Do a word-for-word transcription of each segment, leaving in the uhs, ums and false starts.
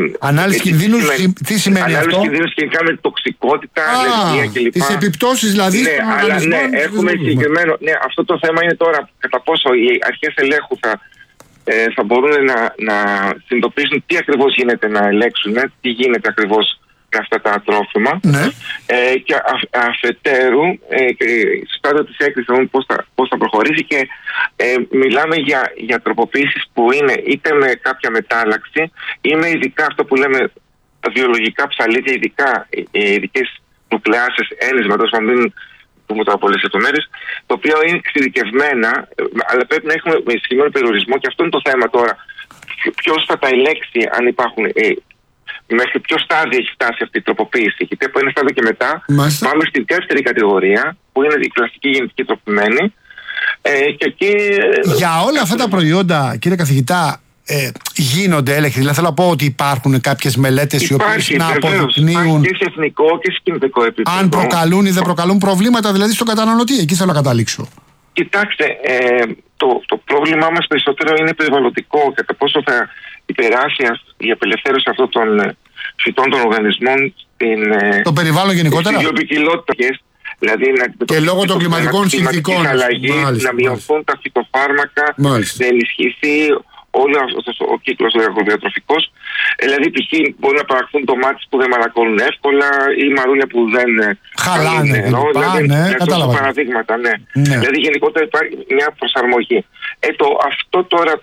ανάλυση κινδύνου, τι σημαίνει ανάλυση αυτό? Ανάλυση κινδύνου σχετικά με τοξικότητα, αλλεργία κλπ. Τις επιπτώσεις δηλαδή. Ναι, αλλά ναι, έχουμε συγκεκριμένο. Ναι, αυτό το θέμα είναι τώρα κατά πόσο οι αρχές ελέγχου θα, ε, θα μπορούν να, να συνειδητοποιήσουν τι ακριβώς γίνεται να ελέγξουν, τι γίνεται ακριβώς με αυτά τα τρόφιμα. Ναι. Ε, και α, αφετέρου, ε, στο στάδιο της έκθεσης θα δούμε πώς θα, πώς θα προχωρήσει και ε, μιλάμε για, για τροποποίησεις που είναι είτε με κάποια μετάλλαξη ή με ειδικά αυτό που λέμε βιολογικά ψαλίδια, ειδικά ειδικές νουκλεάσες ένισματος, να μην πούμε τώρα πολλές λεπτομέρειες, το οποίο είναι εξειδικευμένα, αλλά πρέπει να έχουμε με ισχυμένο περιορισμό και αυτό είναι το θέμα τώρα. Ποιος θα τα ελέγξει, αν υπάρχουν, ε, μέχρι ποιο στάδιο έχει φτάσει αυτή η τροποποίηση. Γιατί από ένα στάδιο και μετά Μάλιστα. πάμε στη δεύτερη κατηγορία, που είναι η κλασική γενετική τροποποιημένη. Ε, και εκεί, για όλα αυτά τα προϊόντα, κύριε καθηγητά, Ε, γίνονται έλεγχοι? Δηλαδή θέλω να πω ότι υπάρχουν κάποιες μελέτες οι οποίες να αποδεικνύουν και σε εθνικό και σε κοινωνικό επίπεδο αν προκαλούν ή δεν προκαλούν προβλήματα δηλαδή στον καταναλωτή. Εκεί θέλω να καταλήξω. Κοιτάξτε, ε, το, το πρόβλημά μας περισσότερο είναι περιβαλλοντικό. Κατά πόσο θα υπεράσει η απελευθέρωση αυτών των φυτών των οργανισμών στην, το περιβάλλον γενικότερα, στην βιοποικιλότητα. Δηλαδή να και λόγω των κλιματικών συνθήκων να μειωθούν τα φυτοφάρμακα, μάλιστα. να ενισχυθεί όλο αυτός ο κύκλος ο αγροδιατροφικός. Δηλαδή, π.χ. μπορεί να παραχθούν ντομάτες που δεν μαλακώνουν εύκολα ή μαρούλια που δεν χαλάνε. Δηλαδή, ναι, κατάλαβα. Παραδείγματα, ναι. ναι. Δηλαδή, γενικότερα υπάρχει μια προσαρμογή. Ε, το, αυτό τώρα,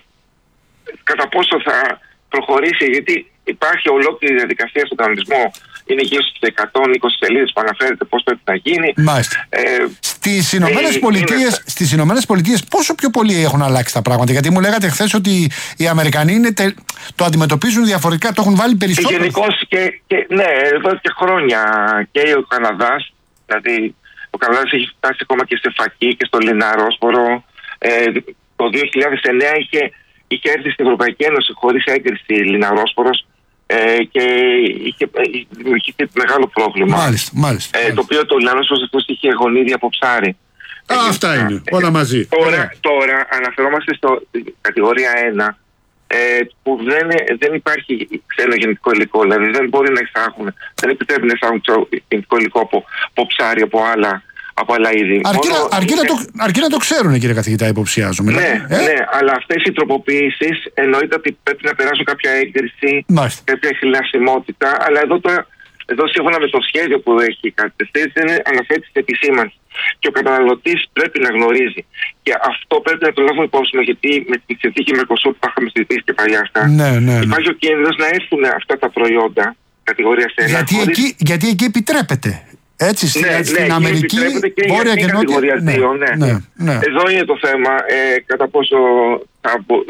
κατά πόσο θα προχωρήσει, γιατί υπάρχει ολόκληρη διαδικασία στον κανονισμό. Είναι γύρω στις εκατόν είκοσι σελίδες που αναφέρεται πώς πρέπει να γίνει. Μάλιστα. Ε, στις Ηνωμένες ε, Πολιτείες, είναι... στις Ηνωμένες Πολιτείες πόσο πιο πολύ έχουν αλλάξει τα πράγματα? Γιατί μου λέγατε χθες ότι οι Αμερικανοί είναι τε... το αντιμετωπίζουν διαφορετικά, το έχουν βάλει περισσότερο. Γενικώς και, και ναι, εδώ και χρόνια και ο Καναδάς, δηλαδή ο Καναδάς έχει φτάσει ακόμα και σε φακή και στο λιναρόσπορο. Ε, το δύο χιλιάδες εννέα είχε, είχε έρθει στην Ευρωπαϊκή Ένωση χωρίς έγκριση λιναρόσπορος. Ε, και είχε δημιουργηθεί μεγάλο πρόβλημα. Μάλιστα, μάλιστα, ε, μάλιστα. Το οποίο το λιναρόσπορος αυτός είχε γονίδια από ψάρι. Α, ε, αυτά ε, είναι, ε, όλα μαζί. Τώρα, ε. τώρα αναφερόμαστε στο κατηγορία ένα, ε, που δεν, δεν υπάρχει ξένο γενετικό υλικό. Δηλαδή δεν μπορεί να εισάγουν, δεν επιτρέπει να εισάγουν γενετικό υλικό από, από ψάρι, από άλλα, από άλλα είδη. Αρκεί, Μόνο, να, αρκεί, ε, να το, αρκεί να το ξέρουν, κύριε καθηγητά, υποψιάζομαι. Ναι, ε? ναι, αλλά αυτές οι τροποποιήσεις εννοείται ότι πρέπει να περάσουν κάποια έγκριση, Μάλιστα. κάποια χνηλασιμότητα, αλλά εδώ, τώρα, εδώ σύμφωνα με το σχέδιο που έχει κατευθύνσει είναι αναφέρει στην επισήμανση. Και ο καταναλωτής πρέπει να γνωρίζει. Και αυτό πρέπει να το λάβουμε υπόψη, γιατί με τη συνθήκη Μερκοσούρ που είχαμε συζητήσει και παλιά αυτά, ναι, ναι, ναι. υπάρχει ο κίνδυνος να έρθουν αυτά τα προϊόντα κατηγορίας ένα. Γιατί, χωρίς... εκεί, γιατί εκεί επιτρέπεται. Έτσι, στην, ναι, στην ναι, Αμερική, και Βόρεια και Νότια. Ναι, ναι, ναι. Ναι. Εδώ είναι το θέμα, ε, κατά πόσο θα,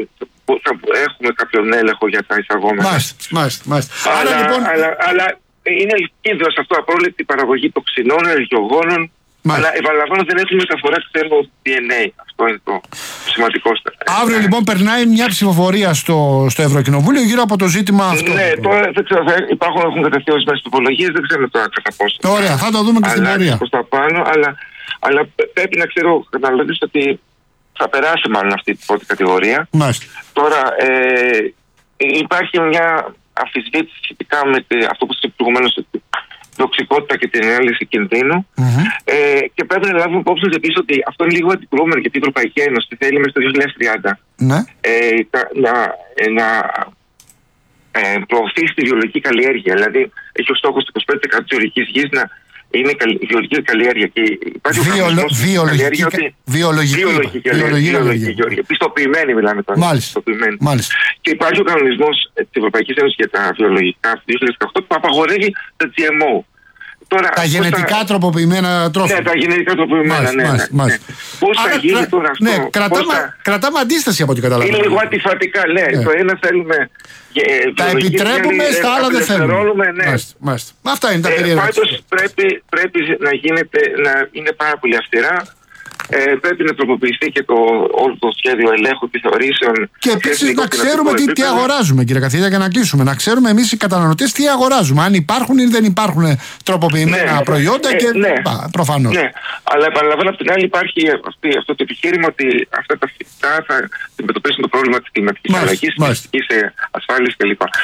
θα έχουμε κάποιον έλεγχο για τα εισαγόμενα. Μάλιστα, μάλιστα, μάλιστα. Αλλά, Άρα, λοιπόν... αλλά, αλλά είναι κίνδυνος αυτό, απρόβλεπτη παραγωγή τοξινών, ενεργειογόνων. Αλλά επαναλαμβάνω, δεν έχουμε μεταφορά ξένου ντι εν έι. Αυτό είναι το σημαντικότερο. Αύριο λοιπόν περνάει μια ψηφοφορία στο, στο Ευρωκοινοβούλιο γύρω από το ζήτημα αυτό. Ναι, τώρα δεν ξέρω, υπάρχουν, έχουν κατευθεί ορισμένες τροπολογίες, δεν ξέρω τώρα κατά πόσο. Ωραία, θα το δούμε και στην πορεία. Προς τα πάνω, αλλά, αλλά πρέπει να ξέρω ο καταναλωτής ότι θα περάσει μάλλον αυτή η πρώτη κατηγορία. Μάλιστα. Τώρα ε, υπάρχει μια αμφισβήτηση σχετικά με αυτό που είπε προηγουμένως, τοξικότητα και την ανάλυση κινδύνου. Mm-hmm. Ε, και πρέπει να λάβουμε υπόψη επίσης ότι αυτό είναι λίγο αντικρούμενο, γιατί η Ευρωπαϊκή Ένωση θέλει μέχρι το δύο χιλιάδες τριάντα mm-hmm. ε, να, να ε, προωθήσει τη βιολογική καλλιέργεια. Δηλαδή, έχει ο στόχος του είκοσι πέντε τοις εκατό της βιολογικής γης να είναι η βιολογική καλλιέργεια. Και υπάρχει Βιολο, ο βιολογική, ότι βιολογική, βιολογική καλλιέργεια. Πιστοποιημένη μιλάμε τώρα. Μάλιστα. Μάλιστα. Και υπάρχει ο κανονισμός της Ευρωπαϊκής Ένωσης για τα βιολογικά του δύο χιλιάδες δεκαοκτώ που απαγορεύει τα τζι εμ ο. Τώρα, τα γενετικά θα... τροποποιημένα τρόφιμα. Ναι, τα γενετικά τροποποιημένα. Μάλιστα, ναι, μάλιστα, ναι, μάλιστα. ναι. Πώς θα γίνει κρα... τώρα αυτό. Ναι, κρατάμε, θα... κρατάμε αντίσταση από ό,τι καταλαβαίνω. Είναι λίγο αντιφατικά, ναι. ναι. Το ένα θέλουμε. Τα επιτρέπουμε, στα άλλα δεν θέλουμε. Ναι. Μάλιστα, μάλιστα. Αυτά είναι τα ε, περίεργα. Πάντως πρέπει, πρέπει να, γίνεται, να είναι πάρα πολύ αυστηρά. Ε, πρέπει να τροποποιηθεί και το, όλο το σχέδιο ελέγχου επιθεωρήσεων. Και επίσης να ξέρουμε τι, τι αγοράζουμε, κύριε καθηγητά, για να κλείσουμε. Να ξέρουμε εμείς οι καταναλωτές τι αγοράζουμε. Αν υπάρχουν ή δεν υπάρχουν τροποποιημένα ναι, προϊόντα ε, και ναι, προφανώς. Ναι, αλλά επαναλαμβάνω απ' την άλλη υπάρχει αυτή, αυτό το επιχείρημα ότι αυτά τα φυτά θα αντιμετωπίσουν το πρόβλημα της κλιματικής αλλαγής, της κλιματικής ασφάλειας κλπ.